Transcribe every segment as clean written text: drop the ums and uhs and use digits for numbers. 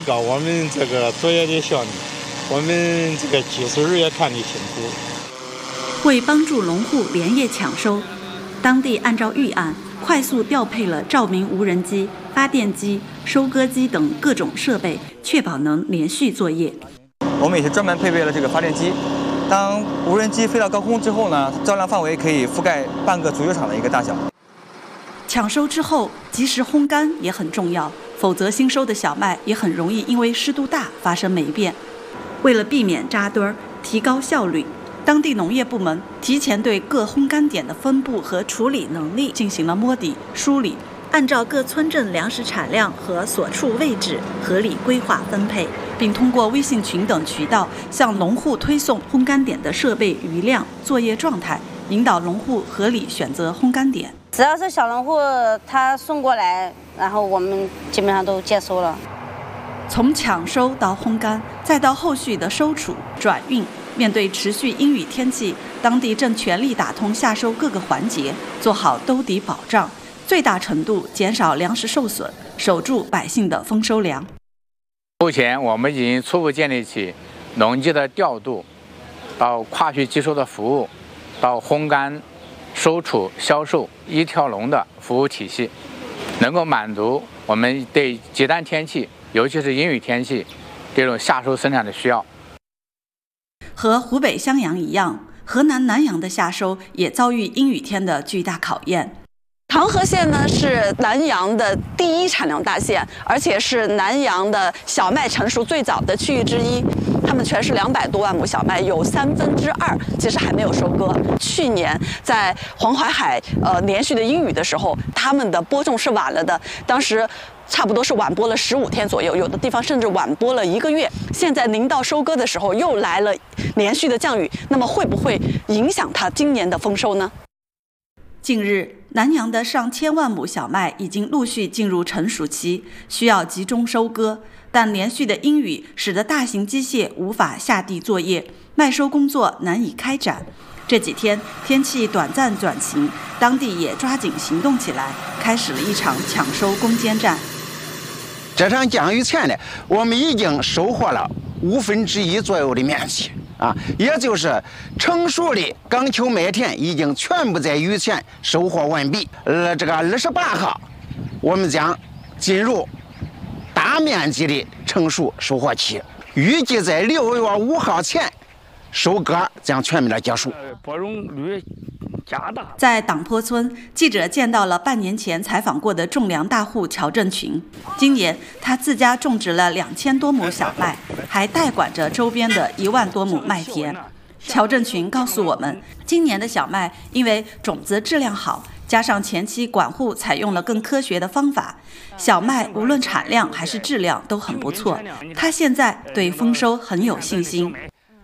搞我们这个作业的效率，我们这个技术人也看得清楚。 为帮助农户连夜抢收，当地按照预案快速调配了照明无人机、发电机、收割机等各种设备，确保能连续作业。 我们也是专门配备了这个发电机，当无人机飞到高空之后呢，照亮范围可以覆盖半个足球场的一个大小。 抢收之后及时烘干也很重要，否则新收的小麦也很容易因为湿度大发生霉变。为了避免扎堆儿，提高效率，当地农业部门提前对各烘干点的分布和处理能力进行了摸底梳理，按照各村镇粮食产量和所处位置合理规划分配，并通过微信群等渠道向农户推送烘干点的设备余量、作业状态，引导农户合理选择烘干点。 只要是小农户他送过来，然后我们基本上都接收了。 从抢收到烘干，再到后续的收储、转运，面对持续阴雨天气，当地正全力打通下收各个环节，做好兜底保障，最大程度减少粮食受损，守住百姓的丰收粮。 目前我们已经初步建立起农机的调度，到跨区集收的服务，到烘干、收储、销售一条龙的服务体系，能够满足我们对极端天气，尤其是阴雨天气这种夏收生产的需要。 和湖北襄阳一样，河南南阳的夏收也遭遇阴雨天的巨大考验。 唐河县呢是南阳的第一产量大县，而且是南阳的小麦成熟最早的区域之一。他们全市200多万亩小麦，有2/3其实还没有收割。去年在黄淮海连续的阴雨的时候，他们的播种是晚了的，当时差不多是晚播了15天左右，有的地方甚至晚播了1个月。现在临到收割的时候又来了连续的降雨，那么会不会影响它今年的丰收呢？ 近日，南阳的上千万亩小麦已经陆续进入成熟期，需要集中收割，但连续的阴雨使得大型机械无法下地作业，麦收工作难以开展。这几天天气短暂转晴，当地也抓紧行动起来，开始了一场抢收攻坚战。 这场降雨前呢，我们已经收获了1/5左右的面积。也就是成熟的岗丘麦田已经全部在雨前收获完毕。这个28号，我们将进入大面积的成熟收获期，预计在6月5号前，收割将全面的结束。 播种率加大。 在党坡村，记者见到了半年前采访过的种粮大户乔振群。今年他自家种植了2000多亩小麦，还代管着周边的1万多亩麦田。乔振群告诉我们，今年的小麦因为种子质量好，加上前期管护采用了更科学的方法，小麦无论产量还是质量都很不错。他现在对丰收很有信心。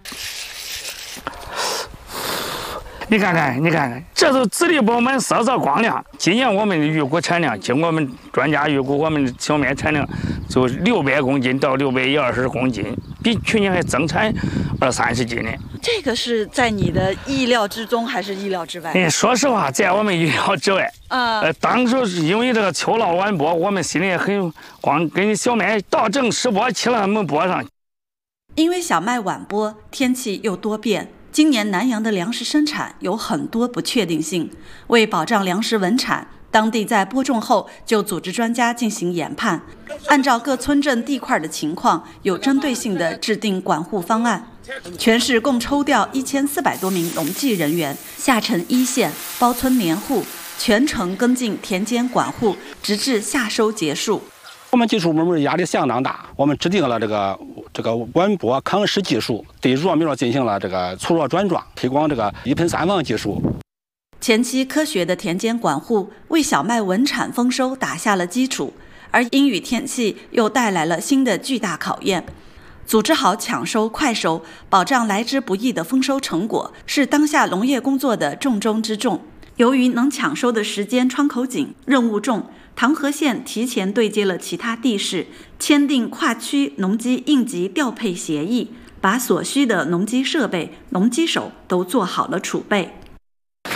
你看看，这都直立饱满，色泽光亮。今年我们的预估产量，经过我们专家预估，我们的小麦产量就600公斤到620公斤，比去年还增产20-30斤呢。 这个是在你的意料之中还是意料之外？ 说实话，在我们意料之外。当时是因为这个秋涝晚播，我们心里很光，跟小麦到正试播期了没播上。 因为小麦晚播，天气又多变。今年南阳的粮食生产有很多不确定性，为保障粮食稳产，当地在播种后就组织专家进行研判，按照各村镇地块的情况，有针对性地制定管护方案。全市共抽调1400多名农技人员下沉一线，包村连户，全程跟进田间管护，直至夏收结束。 我们技术部门压力相当大，我们制定了这个晚播抗湿技术，对弱苗进行了这个粗弱转状，推广这个1盆3防技术。 前期科学的田间管护为小麦稳产丰收打下了基础，而阴雨天气又带来了新的巨大考验。组织好抢收快收，保障来之不易的丰收成果，是当下农业工作的重中之重。由于能抢收的时间窗口紧，任务重，唐河县提前对接了其他地市，签订跨区农机应急调配协议，把所需的农机设备、农机手都做好了储备。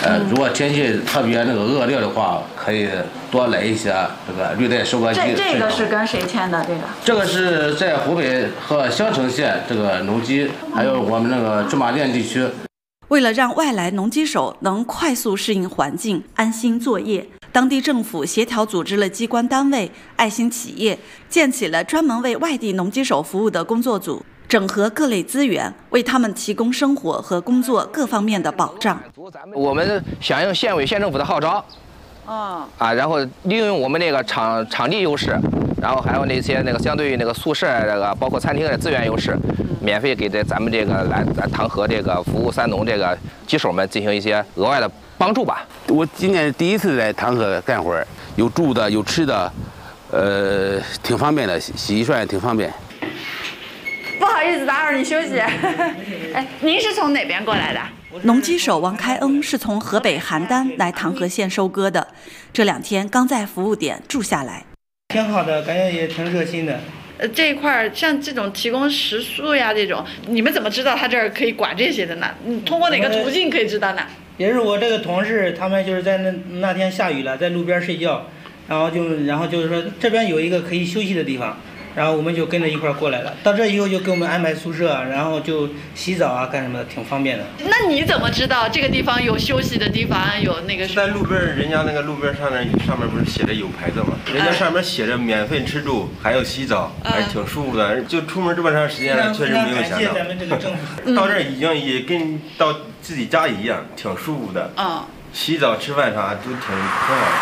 如果天气特别恶劣的话，可以多来一些这个绿带收割机。 这个是跟谁签的？ 这个是在湖北和襄城县这个农机，还有我们驻马店地区。 为了让外来农机手能快速适应环境、安心作业，当地政府协调组织了机关单位、爱心企业，建起了专门为外地农机手服务的工作组，整合各类资源，为他们提供生活和工作各方面的保障。 我们响应县委县政府的号召，然后利用我们场地优势，然后还有那些相对于宿舍包括餐厅的资源优势，免费给咱们来唐河服务三农机手们进行一些额外的帮助吧。 我今年第一次在唐河干活，有住的有吃的，挺方便的，洗衣涮挺方便。 不好意思打扰你休息。您是从哪边过来的？ 农机手王开恩是从河北邯郸来唐河县收割的，这2天刚在服务点住下来。 挺好的，感觉也挺热心的。 这一块像这种提供食宿呀，这种你们怎么知道他这儿可以管这些的呢？你通过哪个途径可以知道呢？ 也是我这个同事，他们就是在那天下雨了，在路边睡觉，然后就是说这边有一个可以休息的地方，然后我们就跟着一块过来了。到这以后就给我们安排宿舍，然后就洗澡啊干什么的，挺方便的。 那你怎么知道这个地方有休息的地方，有在路边，人家路边上面不是写着有牌子吗？人家上面写着免费吃住，还有洗澡，还挺舒服的。就出门这么长时间了，确实没有想到。 咱们这个政府到这儿已经也跟到自己家一样，挺舒服的。洗澡吃饭啥都挺好的。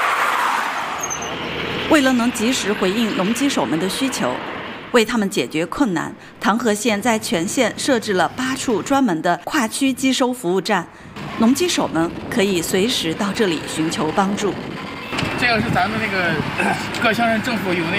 为了能及时回应农机手们的需求，为他们解决困难，唐河县在全县设置了8处专门的跨区机收服务站，农机手们可以随时到这里寻求帮助。 这个是咱们各乡镇政府有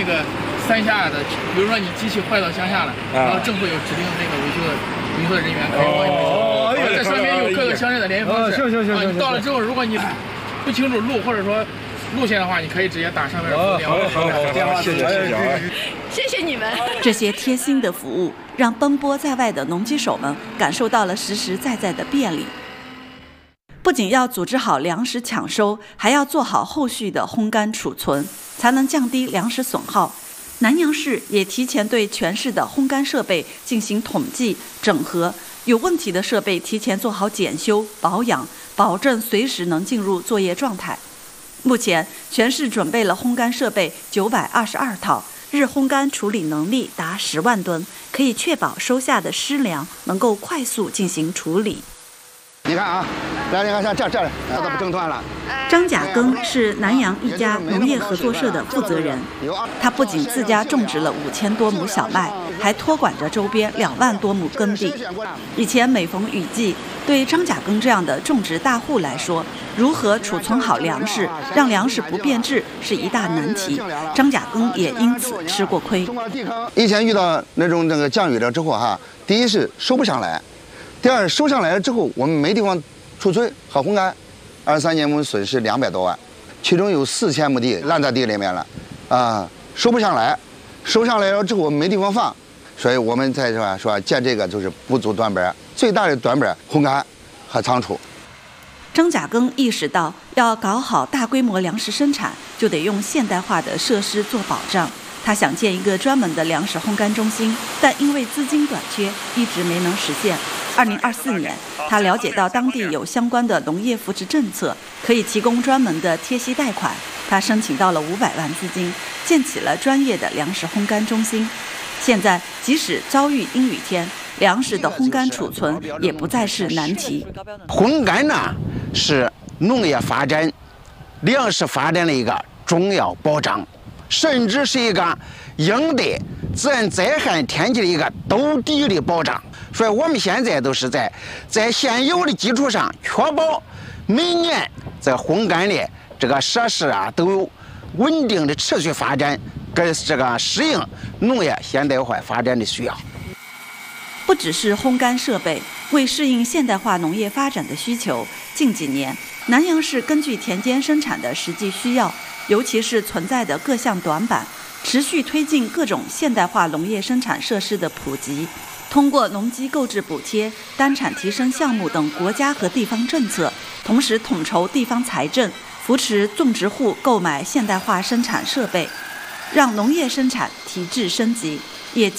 3下的，比如说你机器坏到乡下了，然后政府有指定维修的人员可以帮你维修。这上面有各个乡镇的联系方式。行。到了之后，如果你不清楚路或者说路线的话，你可以直接打上面的电话。 谢谢你们。 这些贴心的服务，让奔波在外的农机手们感受到了实实在在的便利。不仅要组织好粮食抢收，还要做好后续的烘干储存，才能降低粮食损耗。南阳市也提前对全市的烘干设备进行统计整合，有问题的设备提前做好检修保养，保证随时能进入作业状态。目前全市准备了烘干设备922套，日烘干处理能力达10万吨，可以确保收下的湿粮能够快速进行处理。 你看啊，来，你看像这它都不整团了。 张甲庚是南阳一家农业合作社的负责人，他不仅自家种植了5000多亩小麦，还托管着周边2万多亩耕地。以前每逢雨季，对张甲庚这样的种植大户来说，如何储存好粮食，让粮食不变质是一大难题。张甲庚也因此吃过亏。 以前遇到那种降雨了之后第一是收不上来，第二收上来了之后我们没地方储存和烘干，23年我们损失200多万，其中有4000亩地烂在地里面了，收不上来，收上来了之后我们没地方放，所以我们才说建这个就是不足短板，最大的短板烘干和仓储。 张甲庚意识到，要搞好大规模粮食生产，就得用现代化的设施做保障。他想建一个专门的粮食烘干中心，但因为资金短缺，一直没能实现。2024年，他了解到当地有相关的农业扶持政策，可以提供专门的贴息贷款。他申请到了500万资金，建起了专业的粮食烘干中心。现在，即使遭遇阴雨天，粮食的烘干储存也不再是难题。 烘干呢，是农业发展、粮食发展的一个重要保障，甚至是一个应对自然灾害天气的一个兜底的保障。所以我们现在都是在现有的基础上，确保每年在烘干的这个设施都有稳定的持续发展，跟适应农业现代化发展的需要。 不只是烘干设备，为适应现代化农业发展的需求，近几年南阳市根据田间生产的实际需要，尤其是存在的各项短板，持续推进各种现代化农业生产设施的普及。 通过农机购置补贴、单产提升项目等国家和地方政策，同时统筹地方财政，扶持种植户购买现代化生产设备，让农业生产提质升级，也